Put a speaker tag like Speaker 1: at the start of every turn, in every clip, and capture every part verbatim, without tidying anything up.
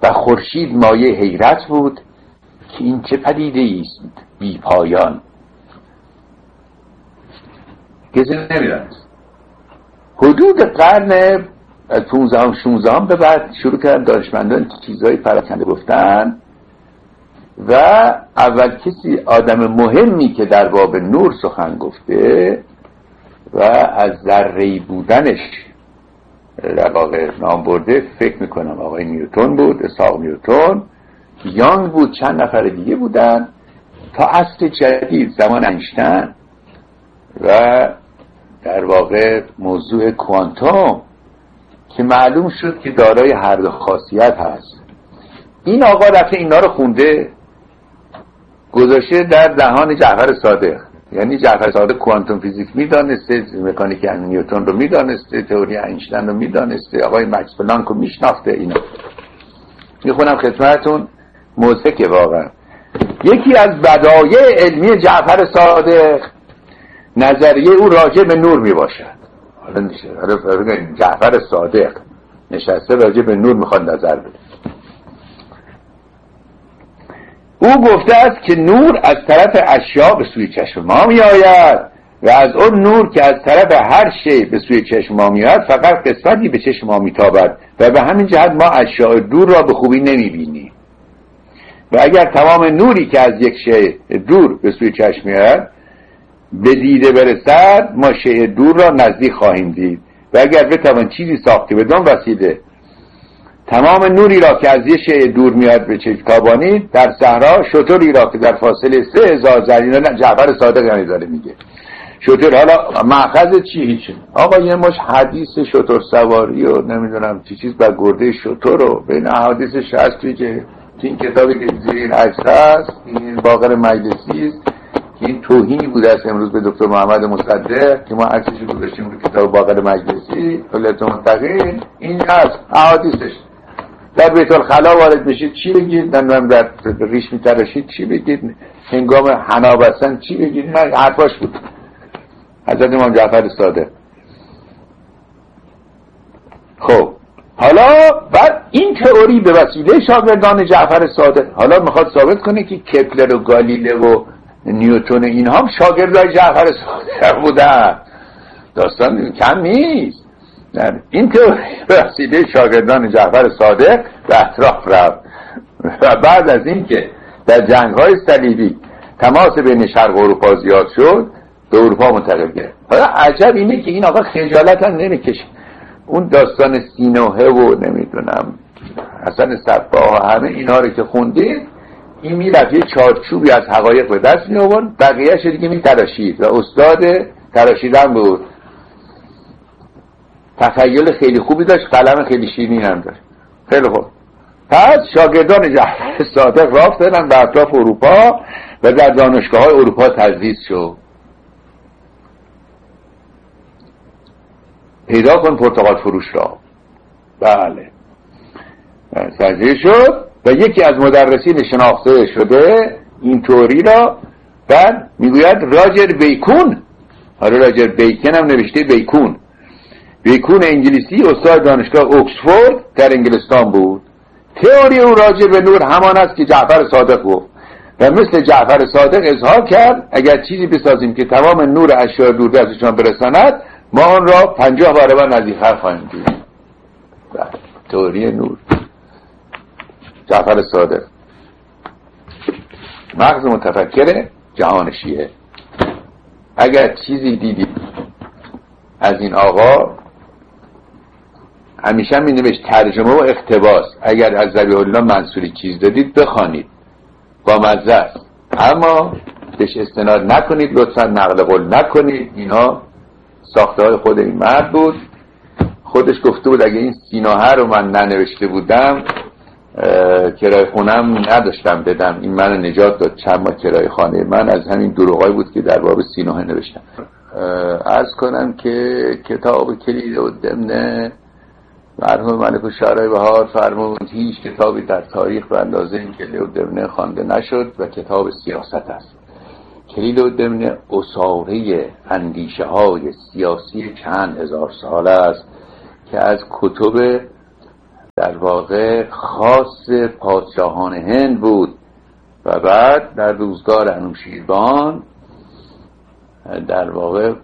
Speaker 1: و خورشید مایه حیرت بود که این چه پدیده است بی پایان. کسی نمیدانست. حدود قرن پونزدهم شانزدهم به بعد شروع کردن دانشمندان چیزهای پراکنده گفتن و اول کسی آدم مهمی که در باب نور سخن گفته و از ذره‌ای بودنش در واقع نام برده فکر میکنم آقای نیوتن بود، اسحاق نیوتن. یانگ بود، چند نفر دیگه بودن تا عصر جدید زمان اینشتین و در واقع موضوع کوانتوم که معلوم شد که دارای هر دو خاصیت هست. این آقا رفته اینا رو خونده گذاشته در دهان جعفر صادق. یعنی جعفر صادق کوانتوم فیزیک میدانسته، مکانیک نیوتن رو میدانسته، تئوری اینشتین رو میدانسته، آقای مکس پلانک رو میشناخته. اینا میخونم خدمتتون موثقه واقعا. یکی از بدایع علمی جعفر صادق نظریه او راجع به نور میباشد. حالا نشه جعفر صادق نشسته راجع به نور میخواد نظر بده. او گفته است که نور از طرف اشیاء به سوی چشم ما می آید و از اون نور که از طرف هر شی به سوی چشم ما می آید فقط قسمتی به چشم ما می تابد و به همین جهت ما اشیاء دور را به خوبی نمی بینیم. و اگر تمام نوری که از یک شی دور به سوی چشم می آید به دیده برسد ما شی دور را نزدیک خواهیم دید و اگر بتوان چیزی ساخته بدون وسیله تمام نوری را که از یه شی دور میاد به چشم تابانید در صحرا شتری را که در فاصله سه هزار زرینه جعفر صادق یعنی داره میگه شتر. حالا مأخذ چی؟ هیچ. آقا یه مش حدیث شتر سواری و نمیدونم چی چیز بر گرده شتر رو بین احادیثش هست توی که تو این کتابی که زیر این عکس هست این باقر مجلسی است که این توهینی بوده است امروز به دکتر محمد مصدق که ما عکسش رو گذاشتیم رو کتاب باقر مجلسی ولایت منتقین. این هست احادیثش. در بیت الخلا وارد میشید چی بگید؟ نمیدونم در ریش میتراشید چی بگید؟ هنگام حنا بستن چی بگید؟ نه حرفاش بود حضرت امام جعفر صادق. خب حالا بعد این تئوری به وسیله شاگردان جعفر صادق حالا میخواد ثابت کنه که کپلر و گالیله و نیوتن اینها هم شاگردای جعفر صادق بودن. داستان کم نیست. این تئوری به وسیله شاگردان جعفر صادق به اطراف رفت و بعد از این که در جنگ‌های صلیبی تماس بین شرق و اروپا زیاد شد به اروپا منتقل کرد. حالا عجب اینه که این آقا خجالت هم نمیکشه. اون داستان سینوحه و نمیدونم حسن صباح و همه اینا رو که خوندید این میرفت یه چارچوبی از حقایق به دست می آورد بقیه‌اش دیگه میتراشید و استاد تراشیدن بود. تخیل خیلی خوبی داشت، قلم خیلی شیرین هم داشت. خیلی خوب. پس شاگردان جعفر صادق رفتن به اطراف اروپا و در دانشگاه‌های اروپا تدریس شد. پیدا کن پرتقال فروش را. بله. تدریس شد و یکی از مدرسین شناخته شده این توری را بعد میگوید راجر بیکون. حالا راجر بیکن هم نوشته بیکون. بیکون انگلیسی استاد دانشگاه اکسفورد در انگلستان بود. تئوری او راجع به نور همان است که جعفر صادق گفت و مثل جعفر صادق اظهار کرد اگر چیزی بسازیم که تمام نور اشیاء دور دستشان برساند ما آن را پنجاه برابر نزدیکتر خواهیم دید. تئوری نور جعفر صادق مغز متفکر جهان شیعه. اگر چیزی دیدید از این آقا همیشه می نوشت ترجمه و اقتباس. اگر از ذبیح الله منصوری چیز دادید بخوانید با مزه است اما بهش استناد نکنید، لطفا نقل قول نکنید. اینا ساخته های خود این مرد بود. خودش گفته بود اگه این سینوحه رو من ننوشته بودم کرایه خونم نداشتم بدم. این منو نجات داد. چند ماه کرایه خانه من از همین دروغایی بود که در باب سینوحه نوشتم. عرض کنم که کتاب کلید و ضمن مرحوم ملک الشعرای بهار فرمود هیچ کتابی در تاریخ به اندازه این کلید و ضمن خوانده نشد و کتاب سیاست است. کلید و ضمن اساره اندیشه های سیاسی چند هزار ساله است که از کتب در در واقع خاص پادشاهان هند بود و بعد در روزگار انوشیروان در واقع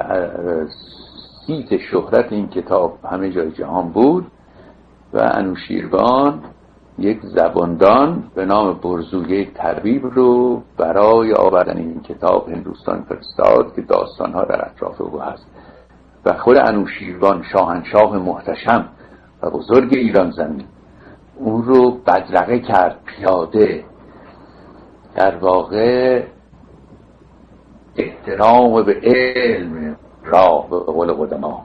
Speaker 1: صیت شهرت این کتاب همه جای جهان بود و انوشیروان یک زباندان به نام برزویه طبیب رو برای آوردن این کتاب هندوستان فرستاد که داستانها در اطراف او هست و خود انوشیروان شاهنشاه محتشم و بزرگ ایران زمین اون رو بدرقه کرد پیاده. در واقع احترام به علم را به قول قدما،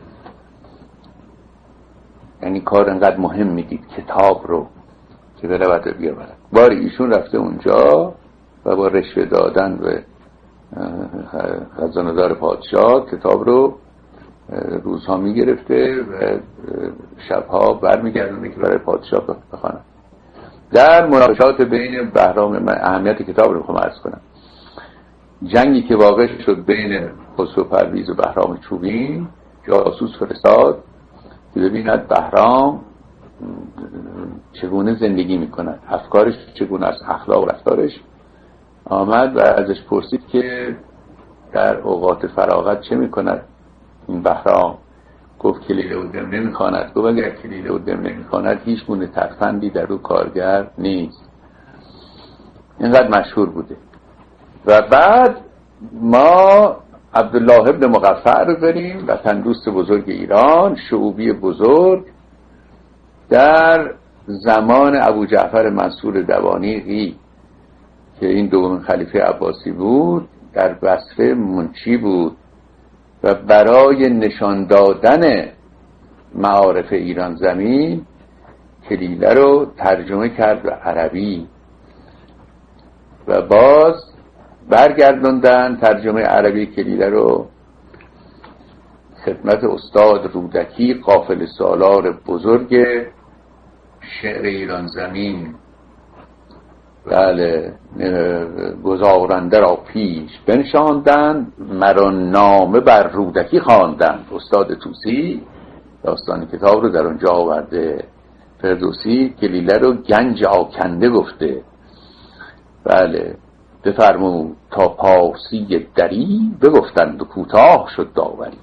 Speaker 1: یعنی کار انقدر مهم میدید کتاب رو که بره بعد بیاورد. باری ایشون رفته اونجا و با رشوه دادن به خزانه‌دار پادشاه کتاب رو روزها میگرفته و شبها برمیگردونه که برای پادشاه بخونه. در مناقشات بین بهرام، من اهمیت کتاب رو میخوام عرض کنم، جنگی که واقع شد بین خسرو پرویز و بهرام چوبین، جاسوس فرستاد که ببیند بهرام چگونه زندگی میکند، افکارش چگونه است، اخلاق و رفتارش. آمد و ازش پرسید که در اوقات فراغت چه میکند این بهرام؟ گفت کلیله و دم نمیخواند. گفت اگر کلیله و دم نمیخواند هیچ گونه ترفندی در او کارگر نیست. اینقدر مشهور بوده. و بعد ما عبدالله ابن مغفر رو داریم، وطن دوست بزرگ ایران، شعوبی بزرگ، در زمان ابو جعفر منصور دوانیقی که این دومین خلیفه عباسی بود در بصره منشی بود و برای نشان دادن معارف ایران زمین کلیله رو ترجمه کرد به عربی و باز برگردوندن ترجمه عربی کلیله رو خدمت استاد رودکی، قافله سالار بزرگ شعر ایران زمین. بله، گزارنده را پیش بنشاندن، مران نامه بر رودکی خواندن. استاد توسی داستان کتاب رو در اونجا آورده. فردوسی کلیله رو گنج آکنده گفته. بله، بفرمود تا پارسی دری بگفتند و کوتاه شد داوری.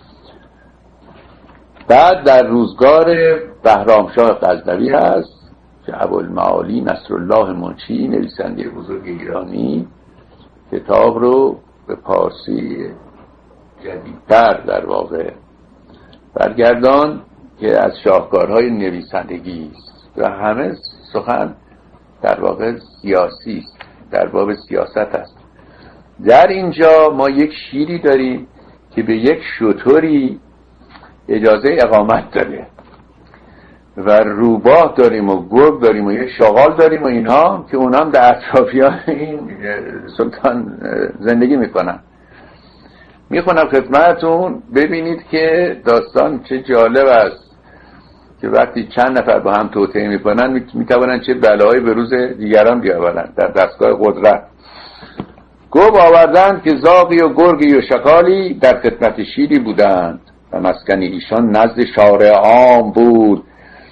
Speaker 1: بعد در روزگار بهرامشاه غزنوی هست که ابوالمعالی نصرالله منشی، نویسنده بزرگ ایرانی، کتاب رو به پارسی جدیدتر در واقع برگردان که از شاهکارهای نویسندگی است و همه سخن در واقع سیاسی است، در باب سیاست است. در اینجا ما یک شیری داریم که به یک شتری اجازه اقامت داره و روباه داریم و گرگ داریم و یک شغال داریم و اینها که اونها هم در اطرافیان این سلطان زندگی میکنن. میخونم خدمتون ببینید که داستان چه جالب است که وقتی چند نفر با هم توطئه میکنن میتوانن چه بلایی به روز دیگران بیاورن در دستگاه قدرت. گفت آوردند که زاغی و گرگی و شکالی در خدمت شیری بودند و مسکن ایشان نزد شارع عام بود.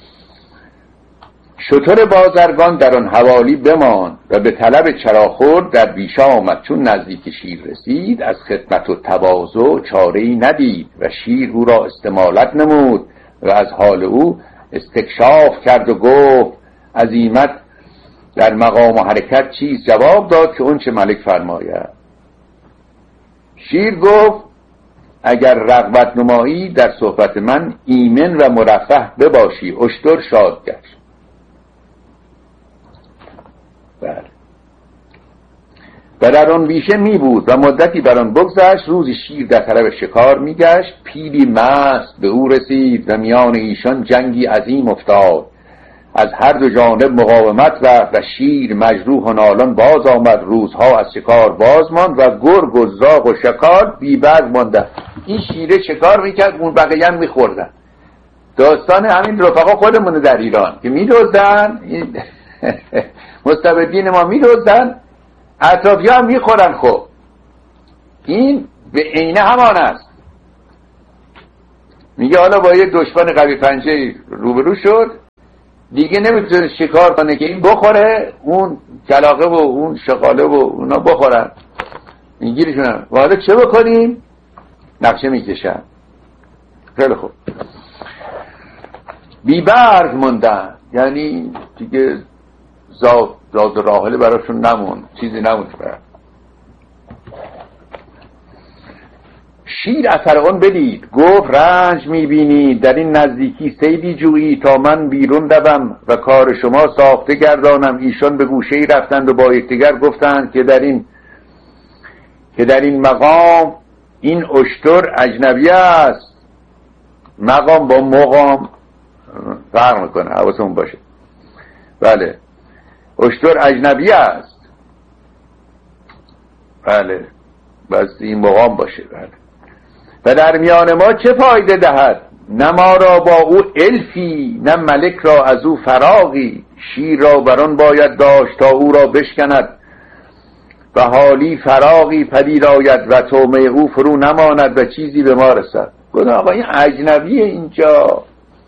Speaker 1: شتر بازرگان در آن حوالی بماند و به طلب چراخور در بیشه آمد. چون نزدیک شیر رسید از خدمت و تواضع چاره‌ای ندید و شیر او را استمالت نمود و از حال او استکشاف کرد و گفت عزیمت در مقام و حرکت چیز؟ جواب داد که اون چه ملک فرماید. شیر گفت اگر رغبت نمایی در صحبت من ایمن و مرفه بباشی. اشتر شاد گشت. بله. و در آن بیشه می بود و مدتی بر آن بگذشت. روزی شیر در طلب شکار می گشت. پیلی مست به او رسید و میان ایشان جنگی عظیم افتاد. از هر دو جانب مقاومت رفت و شیر مجروح و نالان باز آمد. روزها از شکار باز ماند و گرگ و زاغ و شکار بی برگ مانده. این شیره شکار میکرد، اون بقیه هم میخوردن. داستان همین رفقا خودمونه در ایران که میدوزدن، مستبدین ما میدوزدن، اطرافی هم میخورن. خب این به عینه همان است. میگه حالا با یک دشمن قوی پنجه روبرو شد، دیگه نمیتونه شکار کنه که این بخوره اون کلاغه و اون شغاله و اونا بخورن، اینگیرشونن. و حالا چه بکنیم؟ نقشه میکشن. خیلی خوب، بی برگ موندن، یعنی دیگه زاد زاد راحله براشون نمون، چیزی نمون. شیر اثر اون بدید، گفت رنج میبینی در این نزدیکی صیدی جویی تا من بیرون دوم و کار شما ساخته گردانم. ایشان به گوشه ای رفتند و با یکدیگر گفتند که در این که در این مقام این اشتر اجنبی است. مقام با مقام فرق میکنه، حواستون باشه. بله، اشتر اجنبی است. بله، بس این مقام باشه. بله. و در میان ما چه فایده دهد؟ نه ما را با او الفی، نه ملک را از او فراغی. شیر را بران باید داشت تا او را بشکند و حالی فراغی پدید آید و تومه او فرو نماند و چیزی به ما رسد. گفتم آقا این اجنبیه اینجا،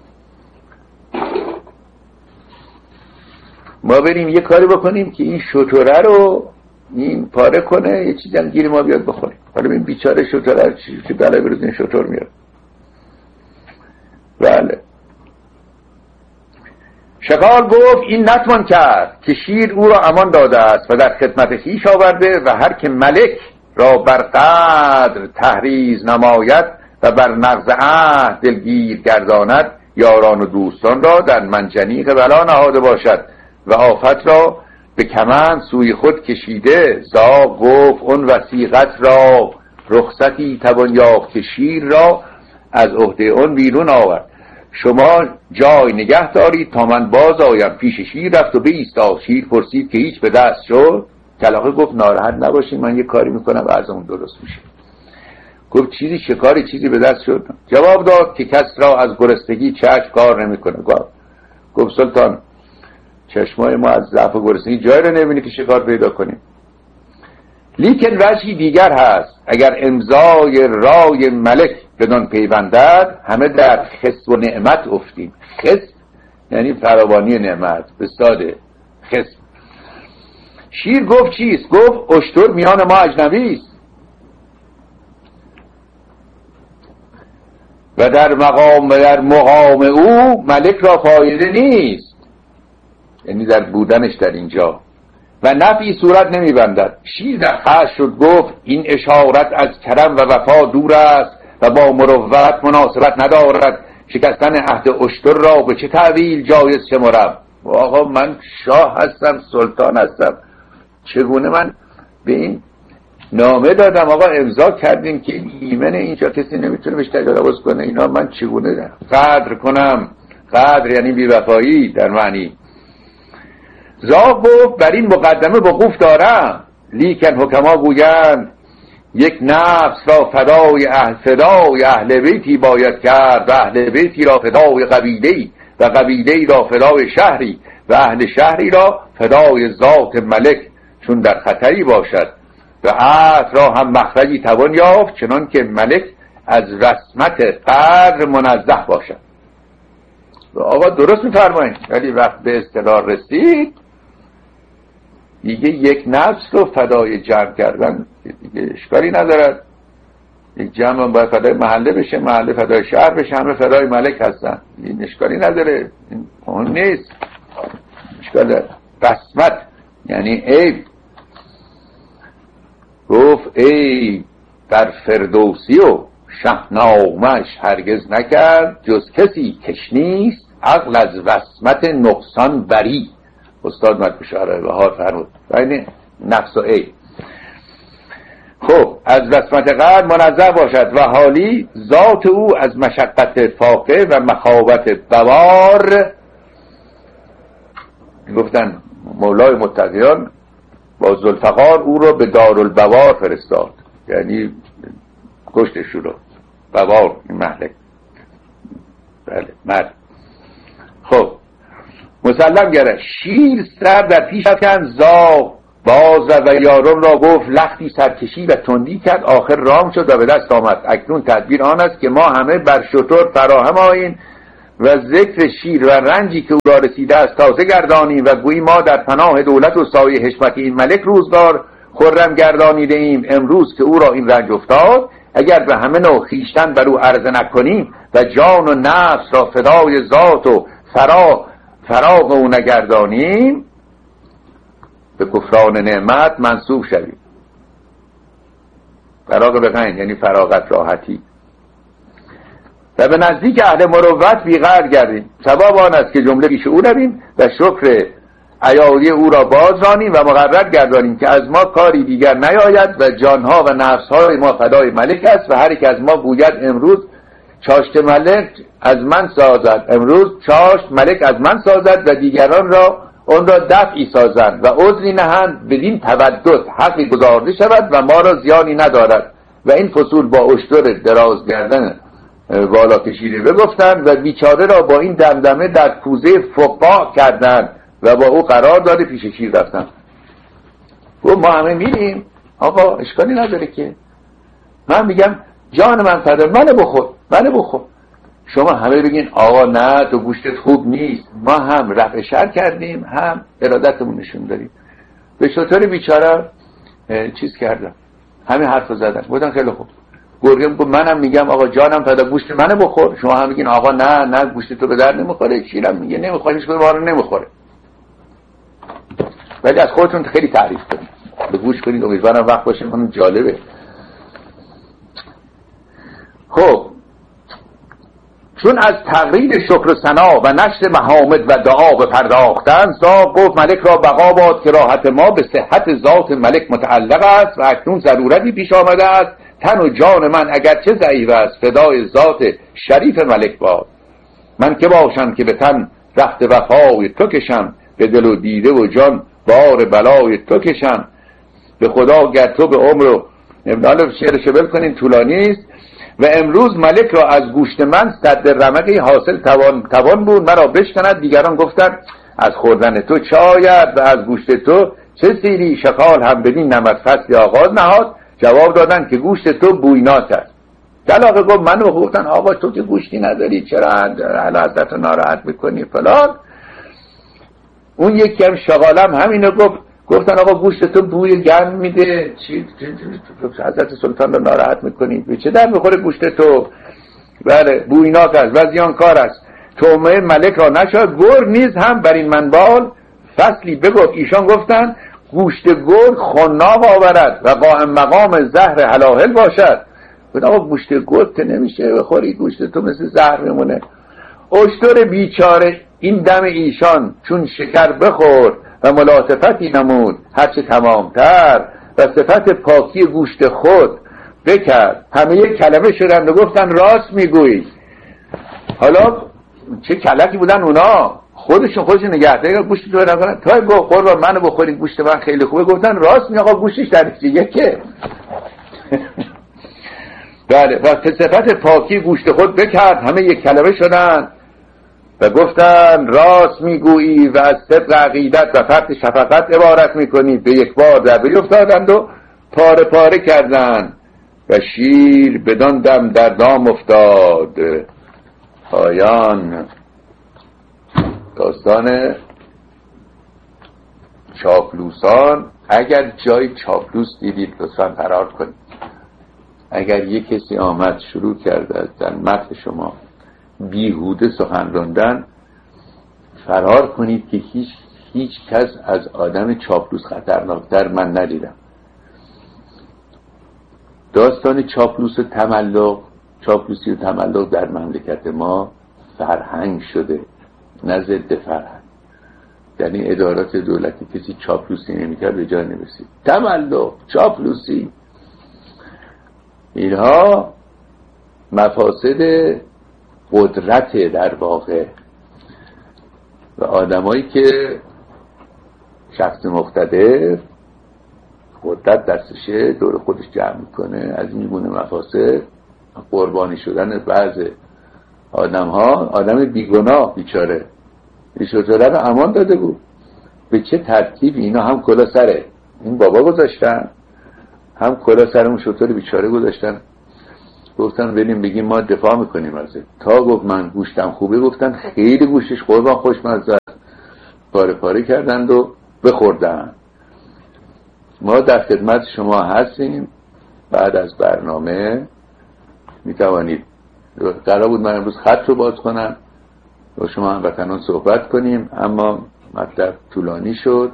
Speaker 1: ما بریم یه کاری بکنیم که این شتره رو این پاره کنه، یه چیزی هم گیر ما بیاد بخوریم. حالا این بیچاره شتره چی بلای بروز این شتر میاد. بله. شکال گفت این نتوان کرد که شیر او را امان داده است و در خدمت خویش آورده و هر که ملک را بر قدر تحریز نماید و بر نقض عهد دلگیر گرداند، یاران و دوستان را در منجنیق بلا نهاده باشد و آفت را به کمند سوی خود کشیده. زاغ گفت اون وثیقت را رخصتی توان یافت که شیر را از عهده اون بیرون آورد. شما جای نگه دارید تا من باز آیم. پیش شیر رفت و بایستاد. شیر پرسید که هیچ به دست شد؟ کلاغه گفت ناراحت نباشید، من یه کاری میکنم و از اون درست میشه. گفت چیزی شکاری چیزی به دست شد؟ جواب داد که کس را از گرسنگی چشم کار نمیکنه. گفت سلطان چشمای ما از ضعف و گرسنگی جای رو نمیبینه که شکار پیدا کنیم. لیکن وجهی دیگر هست. اگر امضای رای ملک بدان پیوندد، همه در خس و نعمت افتیم. خس یعنی فراوانی نعمت، به ساده خس. شیر گفت چیست؟ گفت اشتر میان ما اجنبی است و در مقام و در مقام او ملک را فایده نیست، یعنی در بودنش در اینجا، و نفعی صورت نمیبندد. شیر در خشم شد، گفت این اشارت از کرم و وفا دور است و با مروت مناسبت ندارد. شکستن عهد اشتر را به چه تعویل جایز شمرم؟ آقا من شاه هستم، سلطان هستم، چگونه من به این نامه دادم آقا امضا کردیم که این ایمن اینجا کسی نمیتونه بهش تجاوز کنه، اینا من چگونه قدر کنم؟ قدر یعنی بی‌وفایی در معنی. زاغ گفت بر این مقدمه وقوف دارم، لیکن حکما گویند یک نفس را فدای اهل فدای اهل بیتی باید کرد و اهل بیتی را فدای قبیله‌ای و قبیله‌ای را فدای شهری و اهل شهری را فدای ذات ملک، چون در خطری باشد و عهد را هم مخرجی توان یافت چنان که ملک از رسمت قدر منزه باشد. آقا درست می‌فرمایید، ولی وقت به اصطلاح رسید دیگه یک نفس رو فدای جمع کردن دیگه اشکالی ندارد. یک جمع باید فدای محله بشه، محله فدای شهر بشه، همه فدای ملک هستن، این اشکالی نداره، این اون نیست. اشکال داره. رسمت یعنی عیب. گفت ای در فردوسی و شهنامش هرگز نکرد جز کسی کش نیست عقل از وسمت نقصان بری. استاد مدبوش شعرهای بهار فرمود یعنی نفس و عیب. خب از وسمت قدر منزه باشد و حالی ذات او از مشقت فاقه و مخاوت بوار. گفتن مولای متقیان با ذوالفقار او رو به دارالبوار فرستاد، یعنی کشتش رو. بوار این مهلک، بله مرد. خب مسلم گره. شیر سر در پیش افکند، زاغ باز و یاران را گفت لختی سرکشی و تندی کرد، آخر رام شد و به دست آمد. اکنون تدبیر آن است که ما همه بر شتر فراهم آییم و ذکر شیر و رنجی که او را رسیده است تازه گردانیم و گویی ما در پناه دولت و سایه حشمت این ملک روزگار خرم گردانیده ایم. امروز که او را این رنج افتاد، اگر به همه نوع خویشتن بر او عرضه نکنیم و جان و نفس را فدای ذات و فرا فراغ او نگردانیم، به کفران نعمت منسوب شویم. فراغ به غین یعنی فراغت، راحتی. و به نزدیک اهل مروت بی‌قدر گردیم. ثواب آن است که جمله پیش او رویم و شکر ایادی او را بازرانیم و مقرر گردانیم که از ما کاری دیگر نیاید و جانها و نفسهای ما فدای ملک است و هر یک از ما گوید امروز چاشت ملک از من سازد، امروز چاشت ملک از من سازد و دیگران را اون را دفعی سازند و عذری نهند، بدین تودد حقی گزارده شود و ما را زیانی ندارد. و این فصول با اشتر دراز گردن بالا کشیده بگفتند و بیچاره را با این دمدمه در کوزه فقاع کردند و با او قرار داده پیش شیر رفتند. گفت ما همه میریم آقا، اشکالی نداره که. من میگم جان من فدا، منو بخور منو بخور. شما همه بگین آقا نه تو گوشتت خوب نیست. ما هم رفع شر کردیم، هم ارادتمون نشون داریم. به شطور بیچاره چیز کردم، همین حرفو زدن. گفتن خیلی خوب. گرگه گفت منم میگم آقا جانم فدا، گوشت منو بخور. شما هم میگین آقا نه نه گوشت تو به در نمیخوره. شیرم میگه نمیخوره، هیچ کدوم نمیخوره. ولی از خودتون خیلی تعریف کنید، به گوش کنید، امیدوارم وقت باشه. اون جالبه. خب چون از تقریر شکر و ثنا و نشر محامد و دعا بپرداختند، زاغ گفت ملک را بقا باد که راحت ما به صحت ذات ملک متعلق است و اکنون ضرورتی پیش آمده است. تن و جان من اگرچه ضعیف است فدای ذات شریف ملک باد. من که باشم که به تن رخت وفای تو کشم، به دل و دیده و جان بار بلای تو کشم. به خدا گر تو به عمر و نمدال شعرشو بل کنین طولانی است. و امروز ملک را از گوشت من صد رمقی حاصل توان, توان بود مرا بشکند. دیگران گفتند از خوردن تو چه آید و از گوشت تو چه سیری؟ شکال هم بدین نمد فصل آغاز نهاد. جواب دادن که گوشت تو بوینات است. کلاغه گفت منو گفتن آقا تو که گوشتی نداری چرا حضرت ناراحت میکنی فلان. اون یکی هم شغالم همینو گفت، گفتن آقا گوشت تو بوی گرم میده، چی حضرت سلطان رو ناراحت میکنی؟ به چه در میخوره گوشت تو؟ بله بوینات است و زیانکار است. طعمه ملک را نشد. گرگ نیز هم بر این منبال فصلی بگفت. ایشان گفتن گوشت گرگ خناق آورد و قائم مقام زهر حلاهل باشد. گفت آقا گوشت گرگ که نمیشه بخوری، گوشت تو مثل زهر میمونه. اشتر بیچاره این دم ایشان چون شکر بخورد و ملاطفتی نمود هرچه تمامتر و صفت پاکی گوشت خود بکرد. همه یک کلمه شدند و گفتن راست میگویی. حالا چه کلکی بودن اونا، خودشون خودشون نگهداری گوشت تو نکنن. تا گفت قربان منو بخورید گوشت من خیلی خوبه، گفتن راست میگه آقا گوشتش در دیگه که بله. و صفت پاکی گوشت خود بکرد. همه یک کلمه شدند و گفتن راست میگویی و از صدق عقیدت و فرط شفقت عبارت میکنی. به یک بار در بری افتادند و پاره پاره کردند و شیر بدان دم در دام افتاد. پایان داستان چاپلوسان. اگر جای چاپلوس دیدید لطفاً فرار کنید. اگر یک کسی آمد شروع کرده از در متن شما بیهوده سخن راندن، فرار کنید که هیچ هیچ کس از آدم چاپلوس خطرناکتر من ندیدم. داستان چاپلوس و تملق، چاپلوسی و تملق در مملکت ما فرهنگ شده، نه ضد فرهنگ. یعنی ادارات دولتی کسی چاپلوسی نمی‌کرد به جای نمی‌رسید. تملق، چاپلوسی، اینها مفاسد قدرت در واقع. و آدمایی که شخص مقتدر قدرت دستشه دور خودش جمع میکنه، از این گونه مفاسد قربانی شدن بعض آدم ها. آدم بیگناه بیچاره این شطوره رو امان داده بود. به چه ترتیب اینا هم کلا سره این بابا گذاشتن، هم کلا سر اون شطور بیچاره گذاشتن. گفتن بریم بگیم ما دفاع میکنیم ازت. تا گفت من گوشتم خوبه، گفتن خیلی گوشش قربان خوشمزه است، پاره پاره کردند و بخوردن. ما در خدمت شما هستیم. بعد از برنامه میتوانید، قرار بود من امروز خط رو باز کنم با شما هموطنان صحبت کنیم، اما مطلب طولانی شد.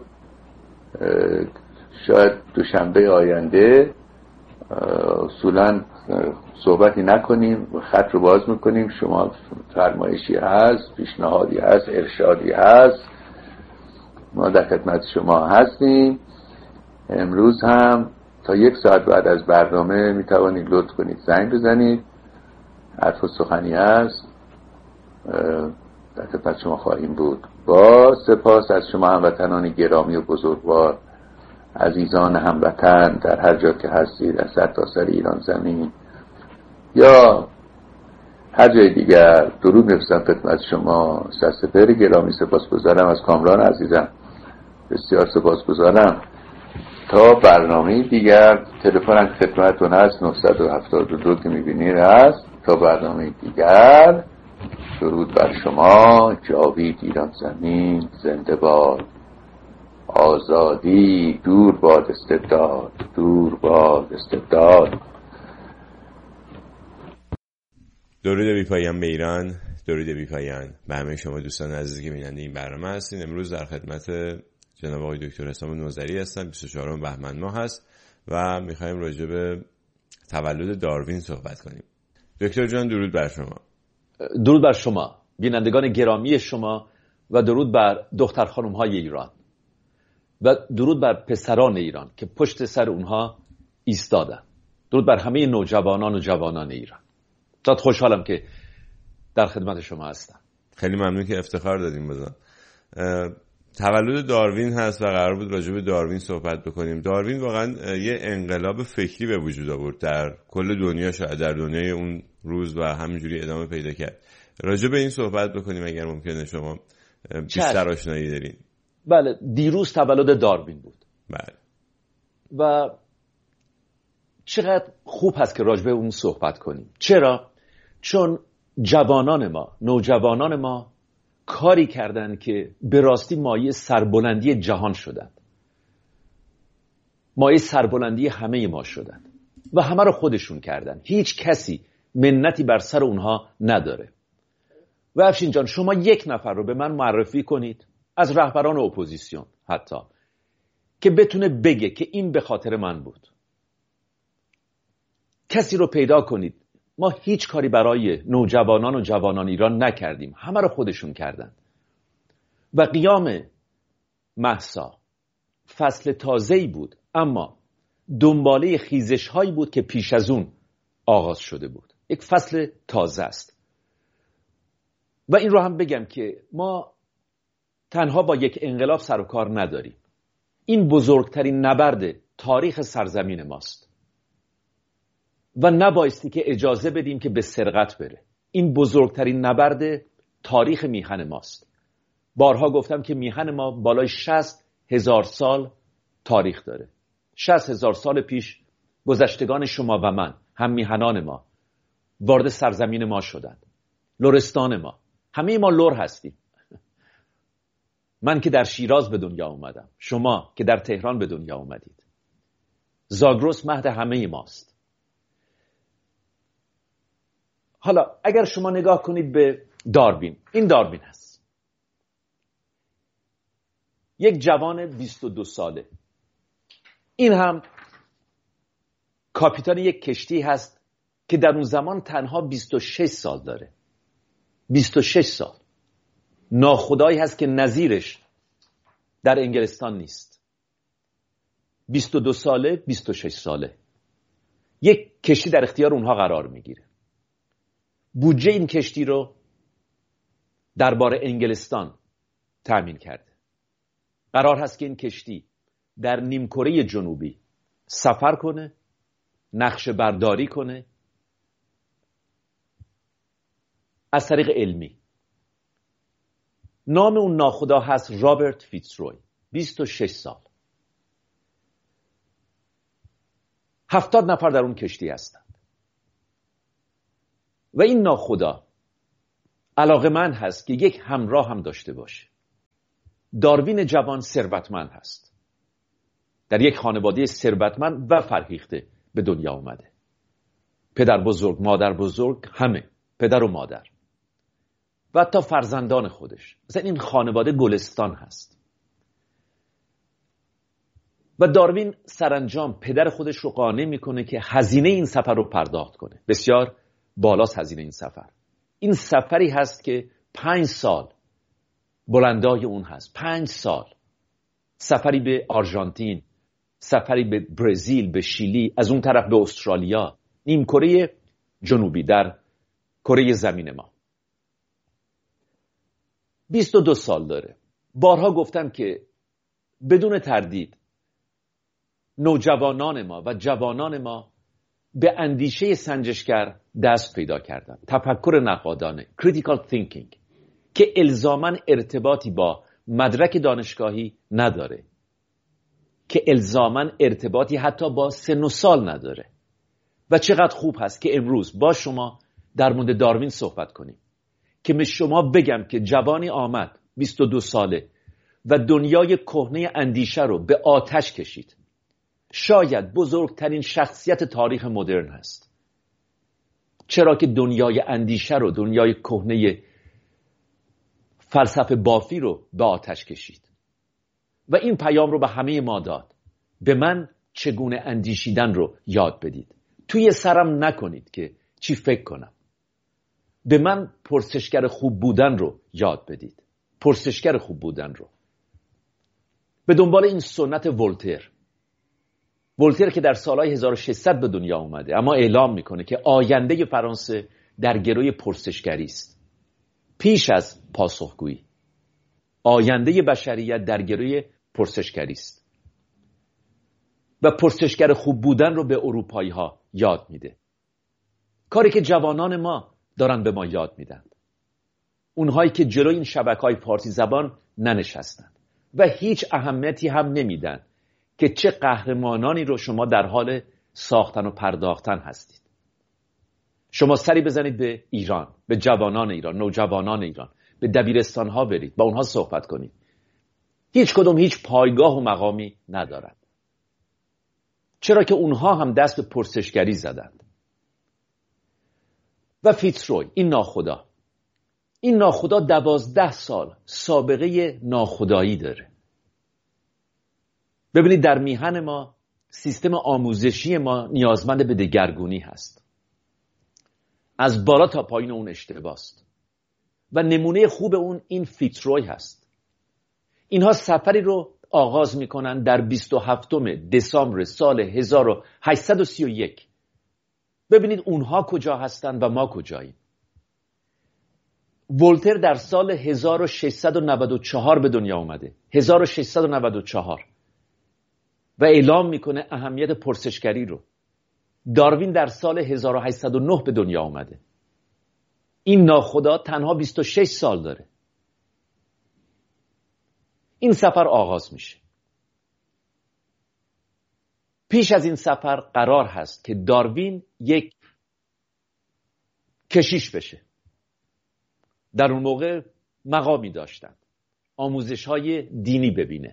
Speaker 1: شاید دوشنبه آینده اصولا صحبتی نکنیم، خط رو باز میکنیم. شما فرمایشی هست، پیشنهادی هست، ارشادی هست، ما در خدمت شما هستیم. امروز هم تا یک ساعت بعد از برنامه میتوانید لطف کنید زنگ بزنید، حرف و سخنی هست، در خدمت شما خواهیم بود. با سپاس از شما هموطنان گرامی و بزرگوار، عزیزان هموطن در هر جا که هستید، در سرتاسر ایران زمین یا هر جای دیگر، درود می‌فرستم خدمت شما. سرسپهر گرامی سپاسگزارم از کامران عزیزم، بسیار سپاسگزارم. تا برنامه دیگر تلفن خدمتتون هست نه هفت دو که می‌بینید هست. تا برنامه دیگر درود بر شما. جاوید ایران زمین زنده باد. آزادی دور باد استبداد، دور باد استبداد.
Speaker 2: درود بی پایان به ایران، درود بی پایان به همه شما دوستان عزیزی که بیننده این برنامه هستین. امروز در خدمت جناب آقای دکتر حسام نوذری هستم. بیست و چهارم بهمن ماه هست و میخوایم راجع به تولد داروین صحبت کنیم. دکتر جان درود بر شما.
Speaker 3: درود بر شما بینندگان گرامی شما و درود بر دختر خانم های ایران و درود بر پسران ایران که پشت سر اونها ایستادن. درود بر همه نوجوانان و جوانان ایران. زیاد خوشحالم که در خدمت شما هستم.
Speaker 2: خیلی ممنون که افتخار دادیم بازم. تولد داروین هست و قرار بود راجع به داروین صحبت بکنیم. داروین واقعا یه انقلاب فکری به وجود آورد در کل دنیا، شاید در دنیای اون روز، و همینجوری ادامه پیدا کرد. راجع به این صحبت بکنیم اگر ممکنه، شما بیشتر آشنایی دارین.
Speaker 3: بله، دیروز تولد داروین بود.
Speaker 2: بله.
Speaker 3: و چقدر خوب هست که راجع به اون صحبت کنیم. چرا؟ چون جوانان ما، نوجوانان ما کاری کردن که به راستی مایه سربلندی جهان شدن، مایه سربلندی همه ما شدن و همه رو خودشون کردن. هیچ کسی منتی بر سر اونها نداره. و افشین جان، شما یک نفر رو به من معرفی کنید از رهبران اپوزیسیون حتی که بتونه بگه که این به خاطر من بود. کسی رو پیدا کنید. ما هیچ کاری برای نوجوانان و جوانان ایران نکردیم، همه رو خودشون کردن. و قیام مهسا فصل تازه‌ای بود، اما دنباله خیزش هایی بود که پیش از اون آغاز شده بود. یک فصل تازه است. و این رو هم بگم که ما تنها با یک انقلاب سر و کار نداریم. این بزرگترین نبرد تاریخ سرزمین ماست و نبایستی که اجازه بدیم که به سرقت بره. این بزرگترین نبرد تاریخ میهن ماست. بارها گفتم که میهن ما بالای شصت هزار سال تاریخ داره. شصت هزار سال پیش گذشتگان شما و من، هم میهنان ما، وارد سرزمین ما شدند. لرستان ما، همه ما لر هستیم. من که در شیراز به دنیا اومدم، شما که در تهران به دنیا اومدید. زاگرس مهد همه ماست. حالا اگر شما نگاه کنید به داروین، این داروین هست، یک جوان بیست و دو ساله. این هم کاپیتان یک کشتی هست که در اون زمان تنها بیست و شش سال داره. بیست و شش سال. ناخدایی هست که نظیرش در انگلستان نیست. بیست و دو ساله، بیست و شش ساله. یک کشتی در اختیار اونها قرار میگیره. بودجه این کشتی رو دربار انگلستان تأمین کرده. قرار هست که این کشتی در نیمکره جنوبی سفر کنه، نقشه برداری کنه از طریق علمی. نام اون ناخدا هست رابرت فیتزروی. بیست و شش سال. هفتاد نفر در اون کشتی هستند. و این ناخدا علاقمند هست که یک همراه هم داشته باشه. داروین جوان ثروتمند هست، در یک خانواده ثروتمند و فرهیخته به دنیا اومده. پدر بزرگ، مادر بزرگ، همه پدر و مادر و حتی فرزندان خودش. مثلا این خانواده گلستان هست و داروین سرانجام پدر خودش رو قانع میکنه که هزینه این سفر رو پرداخت کنه. بسیار بالاست هزینه این سفر. این سفری هست که پنج سال بلندای اون هست. پنج سال سفری به آرژانتین، سفری به برزیل، به شیلی، از اون طرف به استرالیا، نیم کره جنوبی در کره زمین ما. بیست و دو سال داره. بارها گفتم که بدون تردید نوجوانان ما و جوانان ما به اندیشه سنجشگر دست پیدا کردن. تفکر نقادانه، critical thinking، که الزاماً ارتباطی با مدرک دانشگاهی نداره، که الزاماً ارتباطی حتی با سن و سال نداره. و چقدر خوب هست که امروز با شما در مورد داروین صحبت کنیم، که به شما بگم که جوانی آمد بیست و دو ساله و دنیای کهنه اندیشه رو به آتش کشید. شاید بزرگترین شخصیت تاریخ مدرن هست، چرا که دنیای اندیشه رو، دنیای کهنه فلسفه بافی رو به آتش کشید و این پیام رو به همه ما داد: به من چگونه اندیشیدن رو یاد بدید. توی سرم نکنید که چی فکر کنم. به من پرسشگر خوب بودن رو یاد بدید. پرسشگر خوب بودن رو. به دنبال این سنت ولتر. ولتر که در سالهای هزار و ششصد به دنیا اومده، اما اعلام میکنه که آینده فرانسه در گروی پرسشگری است. پیش از پاسخگویی آینده بشریت در گروی پرسشگری است و پرسشگر خوب بودن رو به اروپایی ها یاد میده. کاری که جوانان ما دارن به ما یاد میدن، اونهایی که جلوی این شبکه‌های فارسی زبان ننشستند و هیچ اهمیتی هم نمیدن که چه قهرمانانی رو شما در حال ساختن و پرداختن هستید. شما سری بزنید به ایران، به جوانان ایران، نوجوانان ایران، به دبیرستان ها برید، با اونها صحبت کنید. هیچ کدوم هیچ پایگاه و مقامی ندارند، چرا که اونها هم دست به پرسشگری زدند. و فیتزروی، این ناخدا این ناخدا دوازده سال سابقه ناخدایی داره. ببینید در میهن ما سیستم آموزشی ما نیازمند به دگرگونی هست. از بالا تا پایین اون اشتباست و نمونه خوب اون این فیتزروی هست. اینها سفری رو آغاز میکنن در بیست و هفتم دسامبر سال هزار و هشتصد و سی و یک. ببینید اونها کجا هستن و ما کجاییم. ولتر در سال هزار و ششصد و نود و چهار به دنیا اومده، هزار و ششصد و نود و چهار، و اعلام میکنه اهمیت پرسشگری رو. داروین در سال هزار و هشتصد و نه به دنیا اومده. این ناخدا تنها بیست و شش سال داره. این سفر آغاز میشه. پیش از این سفر قرار هست که داروین یک کشیش بشه. در اون موقع مقامی داشتن، آموزش‌های دینی ببینه.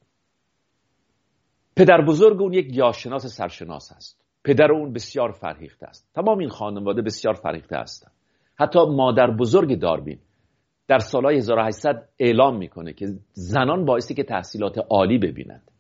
Speaker 3: پدر بزرگ اون یک گیاهشناس سرشناس است. پدر اون بسیار فرهیخته است. تمام این خانواده بسیار فرهیخته هستند. حتی مادر بزرگ داروین در سالهای هزار و هشتصد اعلام میکنه که زنان بایستی که تحصیلات عالی ببینند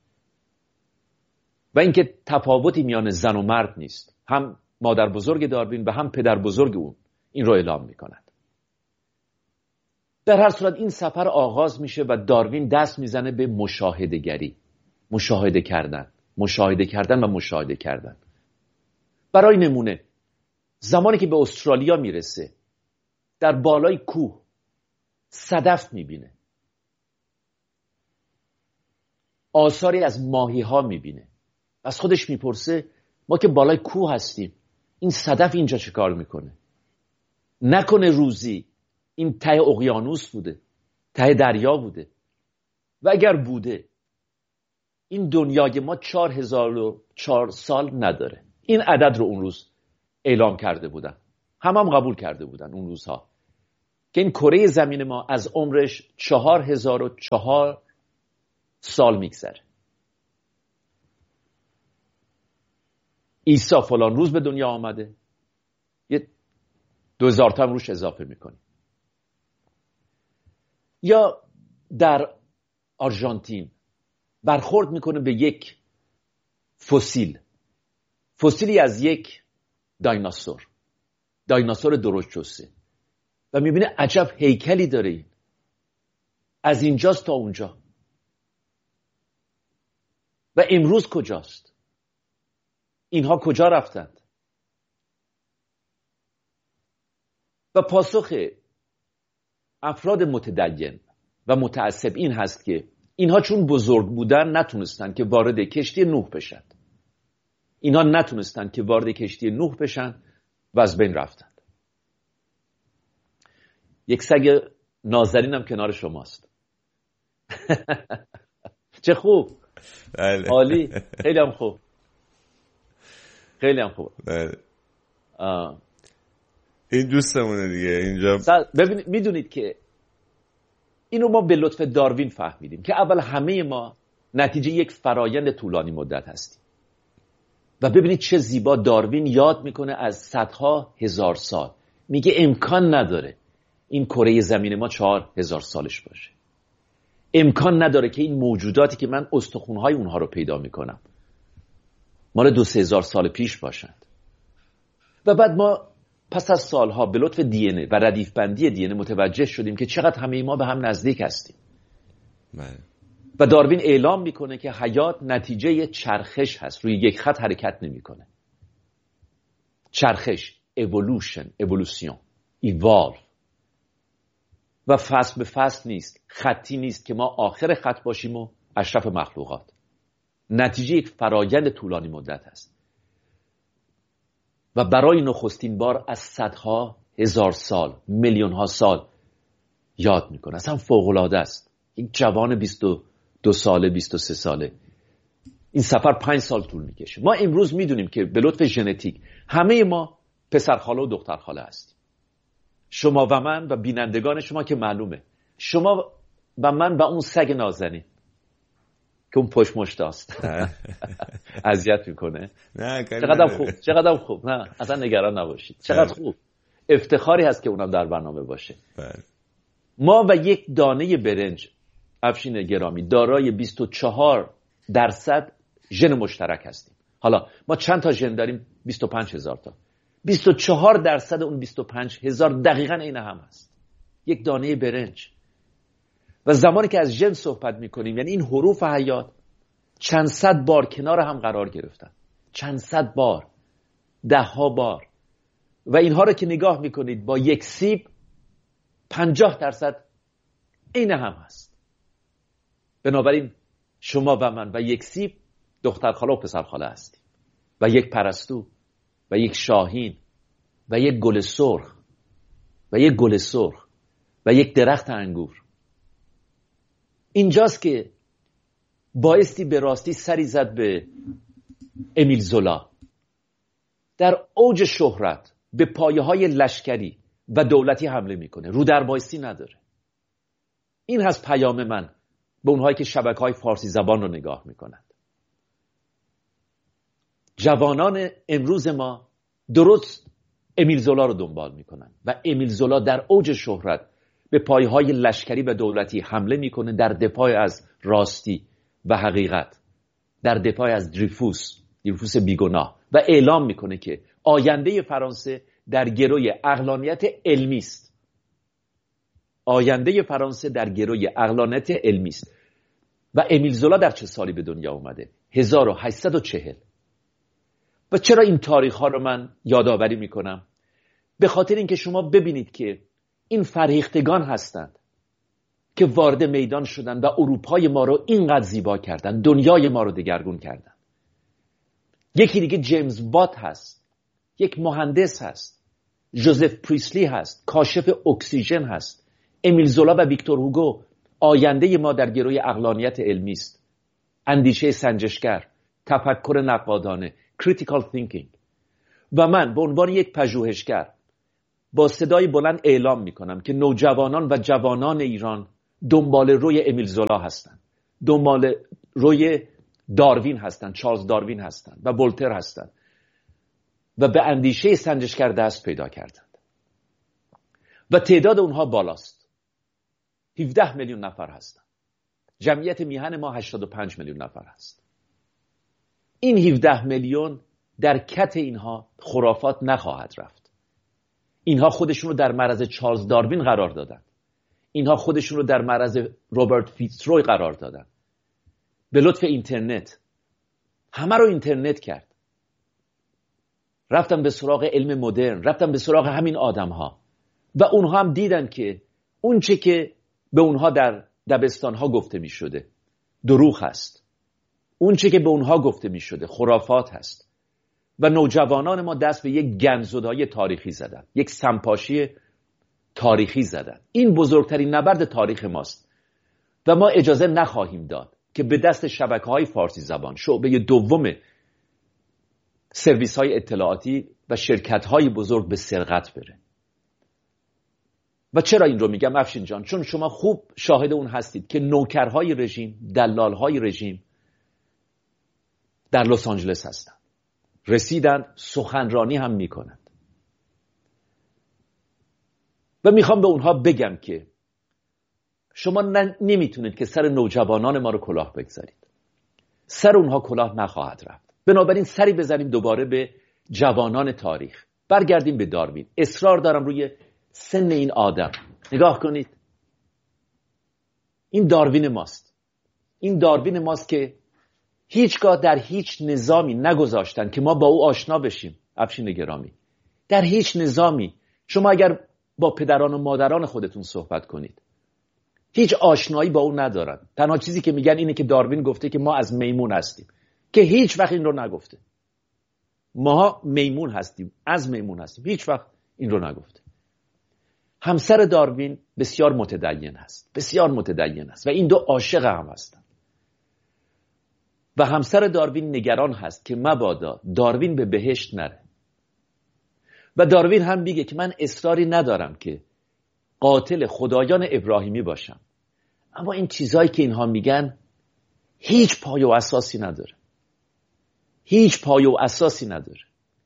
Speaker 3: و اینکه تفاوتی میان زن و مرد نیست. هم مادر بزرگ داروین و هم پدر بزرگ اون این رو اعلام میکنند. در هر صورت این سفر آغاز میشه و داروین دست میزنه به مشاهده گری، مشاهده کردن، مشاهده کردن و مشاهده کردن. برای نمونه زمانی که به استرالیا میرسه در بالای کوه صدف میبینه، آثاری از ماهی ها میبینه. از خودش میپرسه ما که بالای کوه هستیم، این صدف اینجا چه کار میکنه؟ نکنه روزی این ته اقیانوس بوده، ته دریا بوده؟ و اگر بوده این دنیای ما چهار هزار و چهار سال نداره. این عدد رو اون روز اعلام کرده بودن. هم هم قبول کرده بودن اون روزها که این کره زمین ما از عمرش چهار هزار و چهار سال میگذره. عیسی فلان روز به دنیا آمده، یه دو هزار تا هم روش اضافه میکنی. یا در آرژانتین برخورد میکنه به یک فسیل، فسیلی از یک دایناسور، دایناسور درشت جثه، و میبینه عجب هیکلی داره، این از اینجاست تا اونجا. و امروز کجاست؟ اینها کجا رفتند؟ و پاسخ افراد متدین و متعصب این هست که اینها چون بزرگ بودن نتونستن که وارد کشتی نوح بشن. اینها نتونستن که وارد کشتی نوح بشن و از بین رفتند. یک سگ نازنین هم کنار شماست. چه خوب.
Speaker 2: بله.
Speaker 3: عالی. خیلی هم خوب. خیلی هم خوب.
Speaker 2: بله. این دوستمونه دیگه اینجا.
Speaker 3: ببینید، میدونید که اینو ما به لطف داروین فهمیدیم که اول همه ما نتیجه یک فرایند طولانی مدت هستیم. و ببینید چه زیبا داروین یاد میکنه از صدها هزار سال. میگه امکان نداره این کره زمین ما چهار هزار سالش باشه. امکان نداره که این موجوداتی که من استخونهای اونها رو پیدا میکنم مال دو سه هزار سال پیش باشند. و بعد ما پس از سالها به لطف دی ان ای و ردیف بندی دی ان ای متوجه شدیم که چقدر همه ما به هم نزدیک هستیم.
Speaker 2: بله.
Speaker 3: و داروین اعلام میکنه که حیات نتیجه چرخش هست، روی یک خط حرکت نمیکنه. چرخش، evolution، evolution، evolve. و فصل به فصل نیست، خطی نیست که ما آخر خط باشیم و اشرف مخلوقات. نتیجه یک فرایند طولانی مدت هست. و برای نخستین بار از صدها هزار سال، میلیون ها سال یاد میکنه. اصلا فوق‌العاده است. یک جوان بیست و دو ساله، بیست و سه ساله، این سفر پنج سال طول میکشه. ما امروز میدونیم که به لطف ژنتیک همه ما پسرخاله و دخترخاله هستیم. شما و من و بینندگان شما که معلومه، شما و من و اون سگ نازنین که اون پشت مشت است اذیت میکنه.
Speaker 2: نه
Speaker 3: چقدر خوب، چقدر خوب. نه اصلا نگران نباشید. چقدر خوب. افتخاری هست که اونم در برنامه باشه.
Speaker 2: بله.
Speaker 3: ما و یک دانه برنج، افشین گرامی، دارای بیست و چهار درصد ژن مشترک هستیم. حالا ما چند تا ژن داریم؟ بیست و پنج هزار تا. بیست و چهار درصد اون بیست و پنج هزار دقیقاً عین هم هست. یک دانه برنج. و زمانی که از ژن صحبت میکنیم، یعنی این حروف حیات چند صد بار کنار هم قرار گرفتن. چند صد بار، ده ها بار. و اینها رو که نگاه میکنید با یک سیب پنجاه درصد عین هم هست. بنابراین شما و من و یک سیب دخترخاله و پسرخاله هستیم. و یک پرستو و یک شاهین و یک گل سرخ و یک گل سرخ و یک درخت انگور. اینجاست که بایستی به راستی سری زد به امیل زولا. در اوج شهرت به پایه های لشکری و دولتی حمله میکنه، رو در بایستی نداره. این هست پیام من به اونهایی که شبکه‌های فارسی زبان رو نگاه میکنند. جوانان امروز ما درست امیل زولا رو دنبال میکنن و امیل زولا در اوج شهرت به پایه‌های لشکری و دولتی حمله میکنه در دفاع از راستی و حقیقت، در دفاع از دریفوس، دریفوس بیگناه، و اعلام میکنه که آینده فرانسه در گروی عقلانیت علمی است. آینده فرانسه در گروی عقلانیت علمی است. و امیل زولا در چه سالی به دنیا اومده؟ هزار و هشتصد و چهل. و چرا این تاریخ ها رو من یادآوری میکنم؟ به خاطر اینکه شما ببینید که این فرهیختگان هستند که وارد میدان شدن و اروپای ما رو اینقدر زیبا کردن، دنیای ما رو دگرگون کردن. یکی دیگه جیمز وات هست، یک مهندس هست. جوزف پریسلی هست، کاشف اکسیژن هست. امیل زولا و ویکتور هوگو آینده ما در گروی عقلانیت علمی است. اندیشه سنجشگر، تفکر نقادانه، critical thinking. و من به عنوان یک پژوهشگر با صدای بلند اعلام میکنم که نوجوانان و جوانان ایران دنبال روی امیل زولا هستند، دنبال روی داروین هستند، چارلز داروین هستند و ولتر هستند و به اندیشه سنجشگر دست پیدا کردند و تعداد اونها بالاست. هفده میلیون نفر هستند. جمعیت میهن ما هشتاد و پنج میلیون نفر هست. این هفده میلیون در کت اینها خرافات نخواهد رفت. اینها خودشون رو در معرض چارلز داروین قرار دادن. اینها خودشون رو در معرض روبرت فیتزروی قرار دادن. به لطف اینترنت همه رو اینترنت کرد. رفتن به سراغ علم مدرن، رفتن به سراغ همین آدم ها و اونها هم دیدن که اون چه که به اونها در دبستان ها گفته می شده دروغ هست. اون چه که به اونها گفته می شده خرافات هست. و نوجوانان ما دست به یک گنزدایی تاریخی زدن، یک سمپاشی تاریخی زدن. این بزرگترین نبرد تاریخ ماست و ما اجازه نخواهیم داد که به دست شبکه‌های فارسی زبان، شعبه دوم سرویس‌های اطلاعاتی و شرکت‌های بزرگ به سرقت بره. و چرا این رو میگم افشین جان؟ چون شما خوب شاهد اون هستید که نوکرهای رژیم، دلالهای رژیم در لس آنجلس هستند. رسیدن، سخنرانی هم میکنند. و میخوام به اونها بگم که شما نمیتونید که سر نوجوانان ما رو کلاه بگذارید. سر اونها کلاه نخواهد رفت. بنابراین سری بزنیم دوباره به جوانان تاریخ. برگردیم به داروین. اصرار دارم روی سن این آدم. نگاه کنید. این داروین ماست. این داروین ماست که هیچگاه در هیچ نظامی نگذاشتن که ما با او آشنا بشیم. افشین گرامی، در هیچ نظامی شما اگر با پدران و مادران خودتون صحبت کنید هیچ آشنایی با او ندارن. تنها چیزی که میگن اینه که داروین گفته که ما از میمون هستیم، که هیچ وقت این رو نگفته. ما میمون هستیم، از میمون هستیم، هیچ وقت این رو نگفته. همسر داروین بسیار متدین هست، بسیار متدین هست و این دو عاشق هم هستن. و همسر داروین نگران هست که مبادا داروین به بهشت نره. و داروین هم میگه که من اصراری ندارم که قاتل خدایان ابراهیمی باشم، اما این چیزایی که اینها میگن هیچ پایه و اساسی نداره. هیچ پایه و اساسی نداره.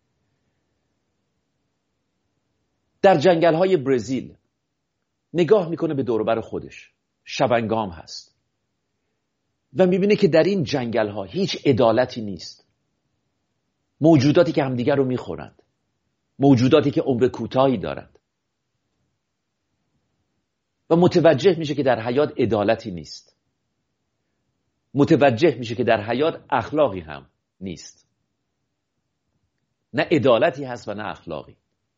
Speaker 3: در جنگل‌های برزیل نگاه میکنه به دور و بر خودش، شبنگام هست و میبینه که در این جنگل‌ها هیچ عدالتی نیست. موجوداتی که همدیگر رو میخورند، موجوداتی که عمر کوتاهی دارند و متوجه میشه که در حیات عدالتی نیست. متوجه میشه که در حیات اخلاقی هم نیست. نه عدالتی هست و نه اخلاقی.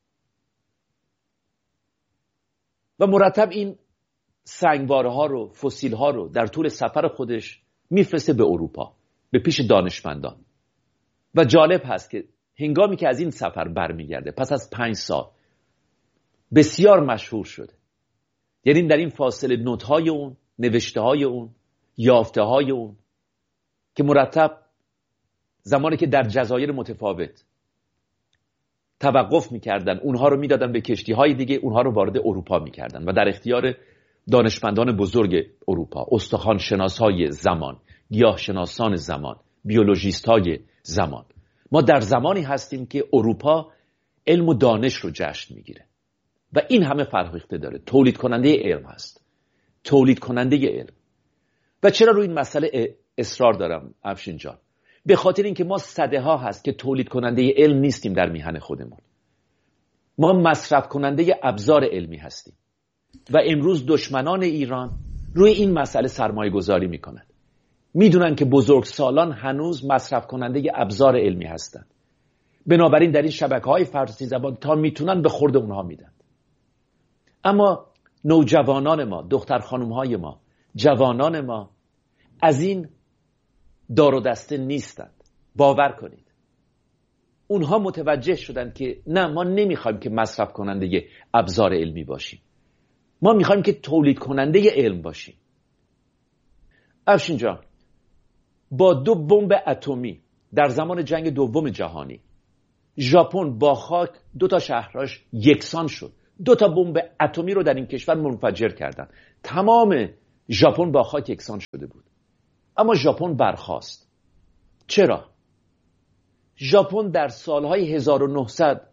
Speaker 3: و مرتب این سنگواره ها رو، فسیل ها رو در طول سفر خودش میفرسته به اروپا، به پیش دانشمندان. و جالب هست که هنگامی که از این سفر برمیگرده پس از پنج سال بسیار مشهور شده. یعنی در این فاصله نوت های اون، نوشته های اون، یافته های اون که مرتب زمانی که در جزایر متفاوت توقف میکردن اونها رو میدادن به کشتی های دیگه، اونها رو وارد اروپا میکردن و در اختیار دانشمندان بزرگ اروپا، استخوان شناس های زمان، گیاه شناسان زمان، بیولوژیست های زمان. ما در زمانی هستیم که اروپا علم و دانش رو جشن میگیره و این همه فرهیخته داره. تولید کننده علم هست، تولید کننده علم. و چرا روی این مسئله اصرار دارم افشین جان؟ به خاطر اینکه ما صده ها هست که تولید کننده علم نیستیم در میهن خودمون. ما مصرف کننده ابزار علمی هستیم و امروز دشمنان ایران روی این مسئله سرمایه گذاری میکنند. میدونن که بزرگسالان هنوز مصرف کننده ابزار علمی هستند. بنابراین در این شبکه‌های فارسی زبان تا میتونن به خورد اونها میدن. اما نوجوانان ما، دختر خانوم‌های ما، جوانان ما از این دار و دسته نیستند. باور کنید. اونها متوجه شدند که نه، ما نمیخوایم که مصرف کننده ابزار علمی باشیم. ما میخوایم که تولید کننده علم باشیم. افشین جان، با دو بمب اتمی در زمان جنگ دوم جهانی ژاپن با خاک دو تا شهرهاش یکسان شد. دو تا بمب اتمی رو در این کشور منفجر کردن. تمام ژاپن با خاک یکسان شده بود. اما ژاپن برخاست. چرا؟ ژاپن در سالهای هزار و نهصد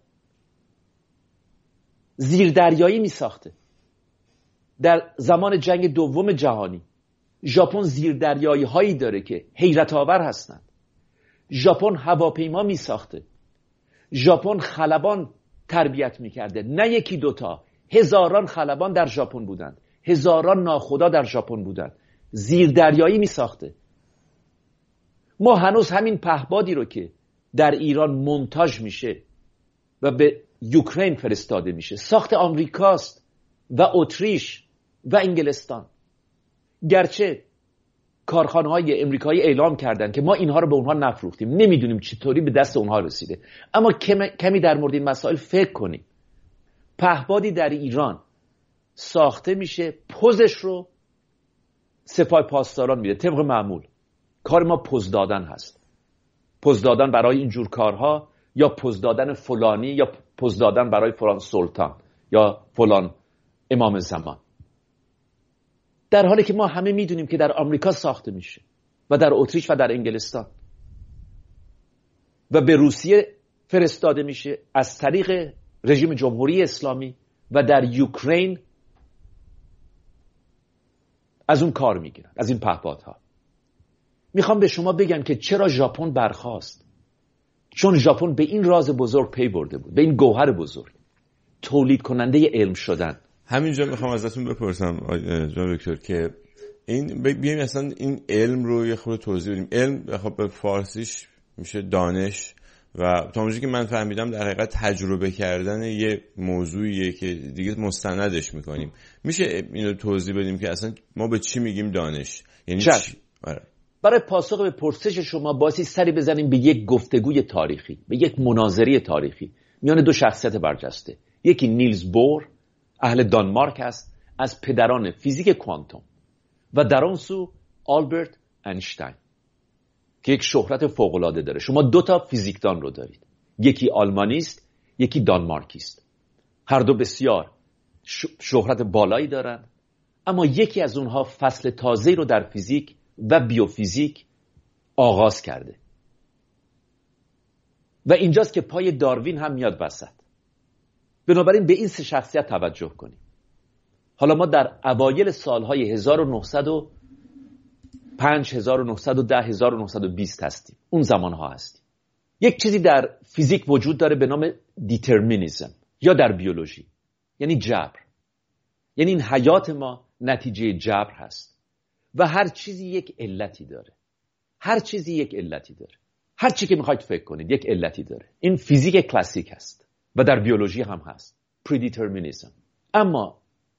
Speaker 3: زیردریایی می ساخته. در زمان جنگ دوم جهانی ژاپن زیردریایی هایی داره که حیرت آور هستند. ژاپن هواپیما می ساخته. ژاپن خلبان تربیت می کرده. نه یکی دوتا، هزاران خلبان در ژاپن بودند. هزاران ناخدا در ژاپن بودند. زیردریایی می ساخته. ما هنوز همین پهپادی رو که در ایران مونتاژ میشه و به یوکرین فرستاده میشه ساخت آمریکاست و اتریش و انگلستان. گرچه کارخانه‌های امریکایی اعلام کردن که ما اینها رو به اونها نفروختیم، نمیدونیم چطوری به دست اونها رسیده، اما کمی در مورد این مسائل فکر کنیم. پهپادی در ایران ساخته میشه، پوزش رو سپاه پاسداران میده. طبق معمول کار ما پوز دادن هست. پوز دادن برای اینجور کارها، یا پوز دادن فلانی، یا پوز دادن برای فلان سلطان یا فلان امام زمان. در حالی که ما همه میدونیم که در آمریکا ساخته میشه و در اتریش و در انگلستان و به روسیه فرستاده میشه از طریق رژیم جمهوری اسلامی و در یوکرین از اون کار میگیرن، از این پهپادها. میخوام به شما بگم که چرا ژاپن برخاست. چون ژاپن به این راز بزرگ پی برده بود، به این گوهر بزرگ، تولید کننده علم شدن.
Speaker 2: همینجا میخوام ازتون بپرسم جناب دکتر که این بیایم اصلا این علم رو یه خورده توضیح بدیم. علم خب به فارسیش میشه دانش و تا اونجایی که من فهمیدم در حقیقت تجربه کردن یه موضوعیه که دیگه مستندش میکنیم. میشه اینو توضیح بدیم که اصلا ما به چی میگیم دانش؟ یعنی چی؟
Speaker 3: برای پاسخ به پرسش شما باسی سری بزنیم به یک گفتگوی تاریخی، به یک مناظره تاریخی میان دو شخصیت برجسته. یکی نیلز بور اهل دانمارک است، از پدران فیزیک کوانتوم، و در آن سو آلبرت اینشتین که یک شهرت فوق‌العاده داره. شما دو تا فیزیکدان رو دارید، یکی آلمانی است، یکی دانمارکی است. هر دو بسیار شهرت بالایی دارند، اما یکی از اونها فصل تازه‌ای رو در فیزیک و بیوفیزیک آغاز کرده و اینجاست که پای داروین هم میاد وسط. بنابراین به این سه شخصیت توجه کنیم. حالا ما در اوایل سالهای هزار و نهصد و پنج، هزار و نهصد و ده، هزار و نهصد و بیست هستیم. اون زمانها هستیم. یک چیزی در فیزیک وجود داره به نام دیترمینیسم، یا در بیولوژی یعنی جبر. یعنی این حیات ما نتیجه جبر هست و هر چیزی یک علتی داره. هر چیزی یک علتی داره. هر چی که میخواید فکر کنید یک علتی داره. این فیزیک کلاسیک هست و در بیولوژی هم هست، پردیترمینیسم. اما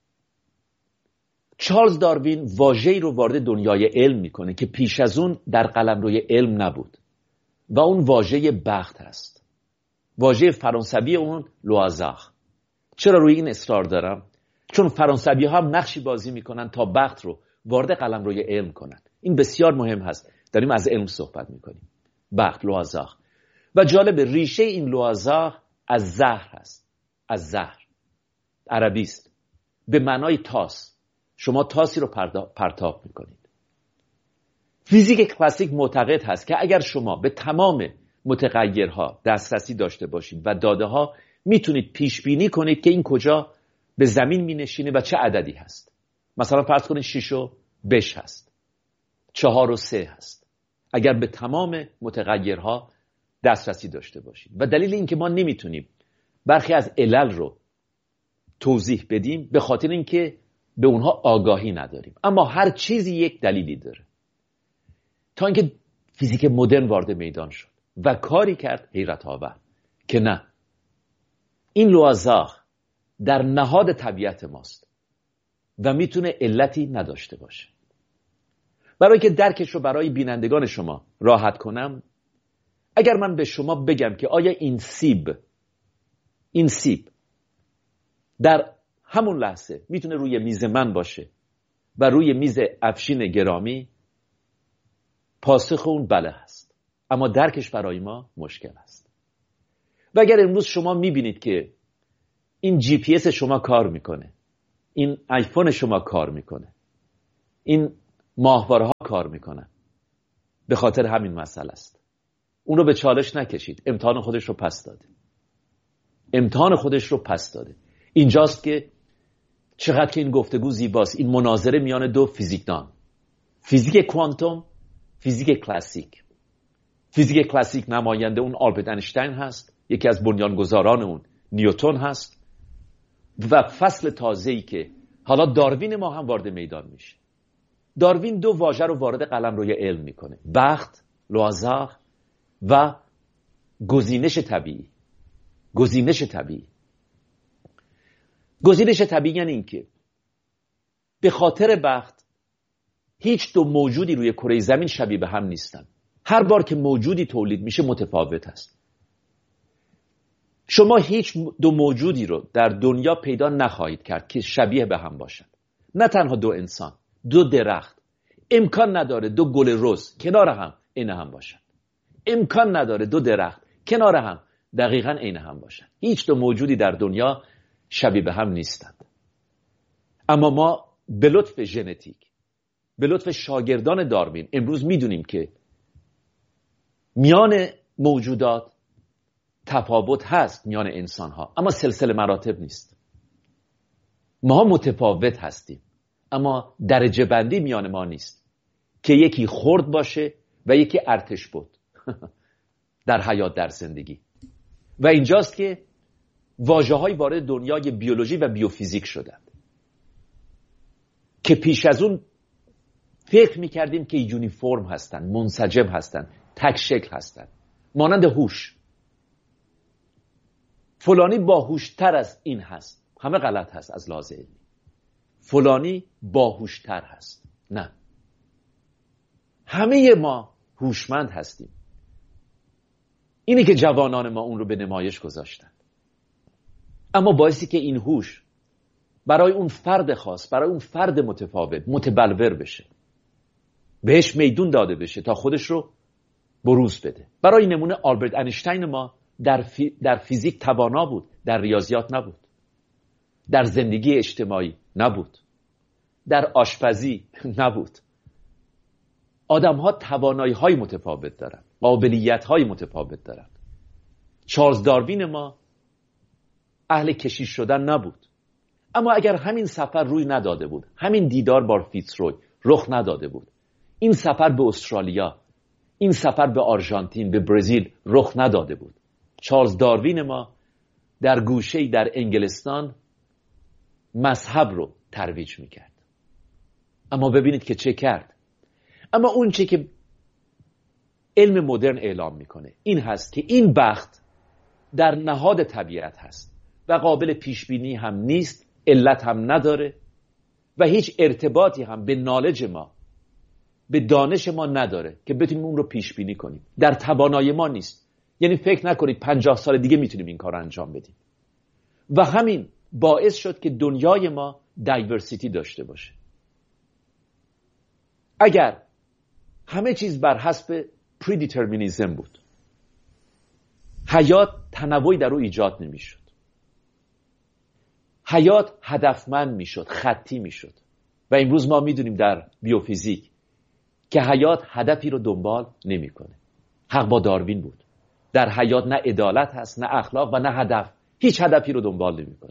Speaker 3: چارلز داروین واژه‌ای رو وارد دنیای علم میکنه که پیش از اون در قلمروی علم نبود و اون واژه بخت هست. واژه فرانسوی اون لوازاخ. چرا روی این اصرار دارم؟ چون فرانسوی ها هم نقشی بازی میکنن تا بخت رو وارد قلمروی علم کنن. این بسیار مهم هست. داریم از علم صحبت میکنیم. بخت، لوازاخ. و جالب، ریشه این لوازاخ از زهر هست. از زهر. عربی است. به معنای تاس. شما تاسی رو پرتاب میکنید. فیزیک کلاسیک معتقد هست که اگر شما به تمام متغیرها دسترسی داشته باشید و داده ها، میتونید پیش بینی کنید که این کجا به زمین مینشینه و چه عددی هست. مثلا فرض کنید شش و بش هست، چهار و سه هست، اگر به تمام متغیرها دسترسی داشته باشید. و دلیل این که ما نمیتونیم برخی از علل رو توضیح بدیم به خاطر اینکه به اونها آگاهی نداریم. اما هر چیزی یک دلیلی داره. تا اینکه فیزیک مدرن وارد میدان شد و کاری کرد حیرت آور که نه، این لوازاخ در نهاد طبیعت ماست و میتونه علتی نداشته باشه. برای که درکش رو برای بینندگان شما راحت کنم، اگر من به شما بگم که آیا این سیب این سیب در همون لحظه میتونه روی میز من باشه و روی میز افشین گرامی، پاسخ اون بله هست، اما درکش برای ما مشکل است. و اگر امروز شما میبینید که این جی پی اس شما کار میکنه، این آیفون شما کار میکنه، این ماهواره ها کار میکنن، به خاطر همین مسئله است. اون رو به چالش نکشید، امتحان خودش رو پس داده. امتحان خودش رو پس داده. اینجاست که چقدر که این گفتگو زیباست، این مناظره میان دو فیزیکدان، فیزیک کوانتوم، فیزیک کلاسیک. فیزیک کلاسیک نماینده اون آلبرت اینشتین هست، یکی از بنیانگذاران اون نیوتن هست، و فصل تازه‌ای که حالا داروین ما هم وارد میدان میشه. داروین دو واژه رو وارد قلمروی علم میکنه: بخت، لوازار، و گزینش طبیعی. گزینش طبیعی گزینش طبیعی یعنی این که به خاطر بخت هیچ دو موجودی روی کره زمین شبیه به هم نیستن. هر بار که موجودی تولید میشه متفاوت است. شما هیچ دو موجودی رو در دنیا پیدا نخواهید کرد که شبیه به هم باشند. نه تنها دو انسان، دو درخت امکان نداره دو گل رز کنار هم عین هم باشند. امکان نداره دو درخت کنار هم دقیقاً عین هم باشند. هیچ دو موجودی در دنیا شبیه به هم نیستند. اما ما به لطف ژنتیک، به لطف شاگردان داروین امروز میدونیم که میان موجودات تفاوت هست، میان انسان ها، اما سلسله مراتب نیست. ما متفاوت هستیم اما درجه بندی میان ما نیست که یکی خرد باشه و یکی ارتش بود در حیات، در زندگی. و اینجاست که واژه‌های وارد دنیای بیولوژی و بیوفیزیک شدند که پیش از اون فکر میکردیم که یونیفرم هستن، منسجم هستن، تک شکل هستن، مانند هوش. فلانی باهوشتر از این هست، همه غلط هست از لحاظ علمی. فلانی باهوشتر هست، نه، همه ما هوشمند هستیم. اینی که جوانان ما اون رو به نمایش گذاشتن. اما باعثی که این هوش برای اون فرد خاص، برای اون فرد متفاوت متبلور بشه، بهش میدون داده بشه تا خودش رو بروز بده. برای نمونه آلبرت اینشتین ما در, فی... در فیزیک توانا بود، در ریاضیات نبود، در زندگی اجتماعی نبود، در آشپزی نبود. آدم ها توانایی های متفاوت دارن، قابلیت های متفاوت دارن. چارلز داروین ما اهل کشیش شدن نبود، اما اگر همین سفر روی نداده بود، همین دیدار با فیتزروی رخ نداده بود، این سفر به استرالیا، این سفر به آرژانتین، به برزیل رخ نداده بود، چارلز داروین ما در گوشه‌ای در انگلستان مذهب رو ترویج میکرد. اما ببینید که چه کرد. اما اون چه که علم مدرن اعلام میکنه این هست که این بخت در نهاد طبیعت هست و قابل پیش بینی هم نیست، علت هم نداره و هیچ ارتباطی هم به نالج ما، به دانش ما نداره که بتونیم اون رو پیش بینی کنیم. در توانایی ما نیست. یعنی فکر نکنید پنجاه سال دیگه میتونیم این کار رو انجام بدیم. و همین باعث شد که دنیای ما دایورسیتی داشته باشه. اگر همه چیز بر حسب پریدیترمینیزم بود، حیات تنوعی در او ایجاد نمیشد. حیات هدفمند میشد، خطی میشد. و امروز ما میدونیم در بیوفیزیک که حیات هدفی رو دنبال نمیکنه. حق با داروین بود. در حیات نه عدالت هست، نه اخلاق و نه هدف. هیچ هدفی رو دنبال نمیکنه.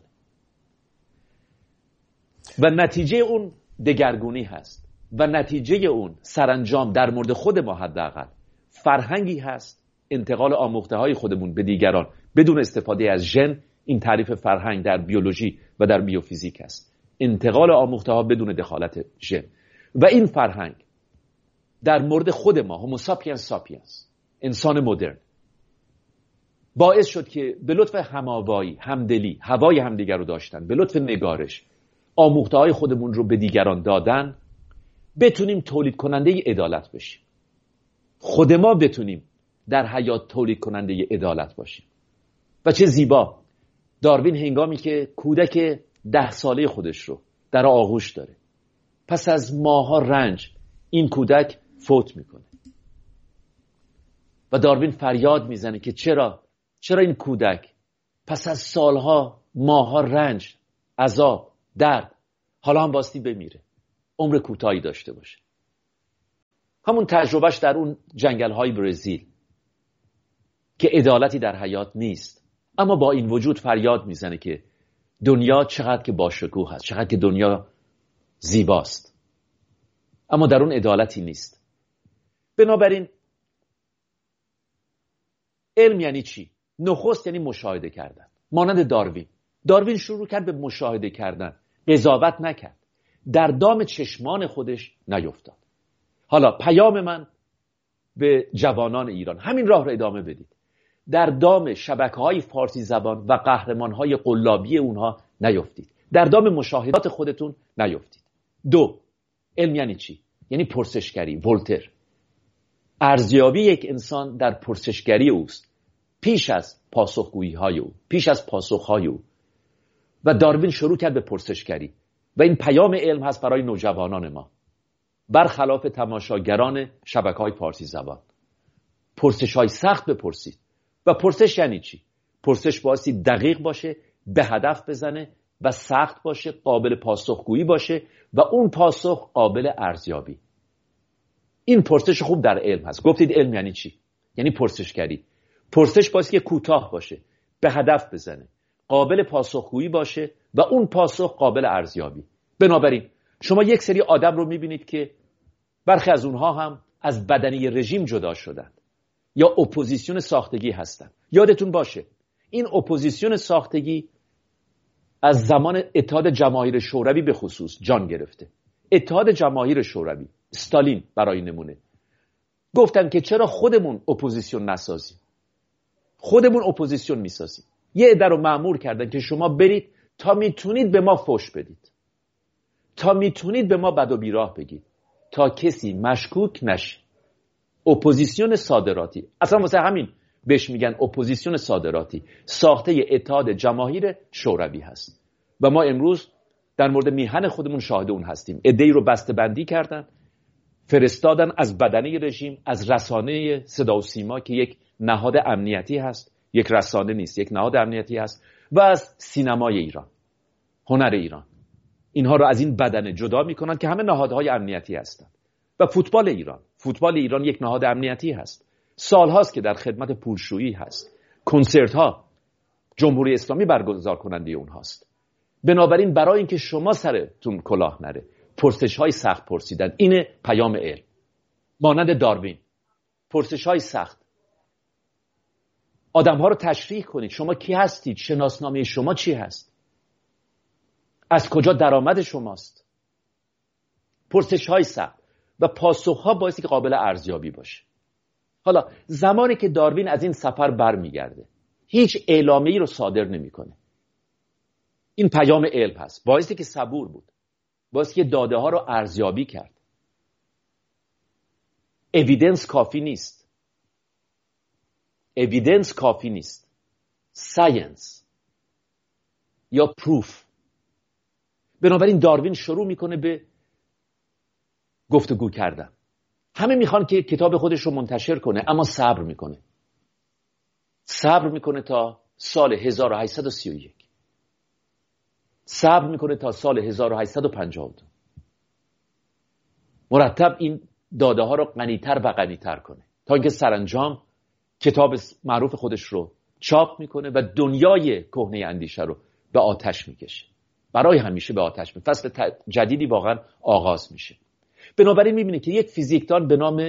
Speaker 3: و نتیجه اون دگرگونی هست. و نتیجه اون سرانجام در مورد خود ما حداقل فرهنگی هست، انتقال آموخته های خودمون به دیگران بدون استفاده از ژن. این تعریف فرهنگ در بیولوژی و در بیوفیزیک است. انتقال آموخته ها بدون دخالت ژن. و این فرهنگ در مورد خود ما، هومو ساپینس ساپینس، انسان مدرن، باعث شد که به لطف هماوایی، همدلی، هوای همدیگر رو داشتن، به لطف نگارش، آموخته های خودمون رو به دیگران دادن، بتونیم تولید کننده عدالت بشیم. خود ما بتونیم در حیات تولید کننده عدالت باشیم. و چه زیبا داروین هنگامی که کودک ده ساله خودش رو در آغوش داره، پس از ماها رنج این کودک فوت میکنه و داروین فریاد میزنه که چرا چرا این کودک پس از سالها، ماهها رنج، عذاب، درد، حالا هم باستی بمیره، عمر کوتاهی داشته باشه؟ همون تجربهش در اون جنگل‌های برزیل که عدالتی در حیات نیست، اما با این وجود فریاد میزنه که دنیا چقدر که باشکوه هست، چقدر که دنیا زیباست، اما در اون عدالتی نیست. بنابراین علم یعنی چی؟ نخست یعنی مشاهده کردن. مانند داروین. داروین شروع کرد به مشاهده کردن، قضاوت نکرد، در دام چشمان خودش نیفتاد. حالا پیام من به جوانان ایران، همین راه رو ادامه بدید. در دام شبکه‌های فارسی زبان و قهرمان‌های قلابی اونها نیفتید. در دام مشاهدات خودتون نیفتید. دو، علم یعنی چی؟ یعنی پرسشگری. ولتر. ارزیابی یک انسان در پرسشگری اوست، پیش از پاسخگویی‌های او، پیش از پاسخ‌های او. و داروین شروع کرد به پرسشگری و این پیام علم هست برای نوجوانان ما، برخلاف تماشاگران شبکه‌های فارسی زبان. پرسش‌های سخت بپرسید. و پرسش یعنی چی؟ پرسش بایستی دقیق باشه، به هدف بزنه و سخت باشه، قابل پاسخگویی باشه و اون پاسخ قابل ارزیابی. این پرسش خوب در علم هست. گفتید علم یعنی چی؟ یعنی پرسشگری. پرسش بایستی که کوتاه باشه، به هدف بزنه، قابل پاسخگویی باشه و اون پاسخ قابل ارزیابی. بنابراین شما یک سری آدم رو میبینید که برخی از اونها هم از بدنی رژیم جدا شدند یا اپوزیسیون ساختگی هستند. یادتون باشه این اپوزیسیون ساختگی از زمان اتحاد جماهیر شوروی به خصوص جان گرفته. اتحاد جماهیر شوروی، استالین برای نمونه، گفتن که چرا خودمون اپوزیسیون نسازیم؟ خودمون اپوزیسیون میسازیم. یه عده رو مأمور کردن که شما برید تا میتونید به ما فحش بدید، تا میتونید به ما بد و بیراه بگید، تا کسی مشکوک نشه. اپوزیسیون صادراتی، اصلا واسه همین بهش میگن اپوزیسیون صادراتی، ساخته اتحاد جماهیر شوروی هست و ما امروز در مورد میهن خودمون شاهد اون هستیم. عده‌ای رو بسته‌بندی کردن، فرستادن از بدنه رژیم، از رسانه صدا و سیما که یک نهاد امنیتی هست، یک رسانه نیست، یک نهاد امنیتی هست، و از سینمای ایران، هنر ایران. اینها رو از این بدنه جدا میکنن که همه نهادهای امنیتی هستند. و فوتبال ایران، فوتبال ایران یک نهاد امنیتی هست، سالهاست که در خدمت پولشویی هست. کنسرت ها جمهوری اسلامی برگزار کننده اونهاست. بنابراین برای اینکه شما سرتون کلاه نره، پرسش های سخت پرسیدن، اینه پیام علم. مانند داروین، پرسش های سخت. آدم ها رو تشریح کنید. شما کی هستید؟ شناسنامه شما چی هست؟ از کجا درآمد شماست؟ پرسش های سخت و پاسخ ها بایستی که قابل ارزیابی باشه. حالا زمانی که داروین از این سفر برمیگرده، هیچ اعلامیه‌ای رو صادر نمیکنه. این پیام علم هست. بایستی که صبور بود، بایستی که داده ها رو ارزیابی کرد. اویدنس کافی نیست. اویدنس کافی نیست. ساینس یا پروف. بنابراین داروین شروع میکنه به گفتگو کردن. همه میخوان که کتاب خودش رو منتشر کنه، اما صبر میکنه. صبر میکنه تا سال هزار و هشتصد و سی و یک. صبر میکنه تا سال هزار و هشتصد و پنجاه و دو. مرتب این داده ها رو غنی‌تر و غنی‌تر کنه تا اینکه سرانجام کتاب معروف خودش رو چاپ میکنه و دنیای کهنه اندیشه رو به آتش میکشه. برای همیشه به آتش میکشه. فصل جدیدی واقعا آغاز میشه. بنابراین میبینه که یک فیزیکدان به نام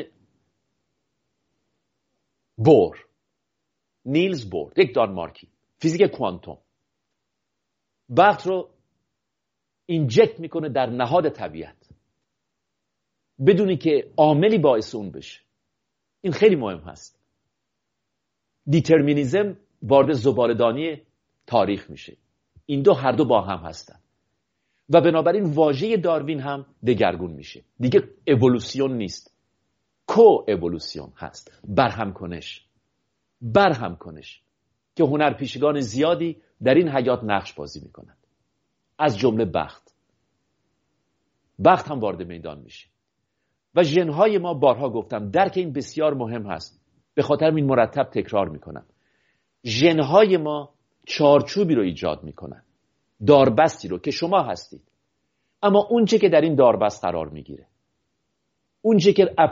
Speaker 3: بور، نیلز بور، یک دانمارکی، فیزیک کوانتوم، وقت رو اینجکت میکنه در نهاد طبیعت بدونی که عاملی باعث اون بشه. این خیلی مهم هست. دیترمینیزم وارد زباله‌دانی تاریخ میشه. این دو هر دو با هم هستن و بنابراین واژه داروین هم دگرگون میشه. دیگه اِوولوسیون نیست، کو اِوولوسیون هست. برهم کنش، برهم کنش که هنرپیشگان زیادی در این حیات نقش بازی میکنند، از جمله بخت. بخت هم وارد میدان میشه و ژن‌های ما، بارها گفتم، درک این بسیار مهم هست. به خاطر این مرتب تکرار میکنم. ژنهای ما چارچوبی رو ایجاد میکنن، داربستی رو که شما هستید. اما اونچه که در این داربست قرار میگیره، اونچه که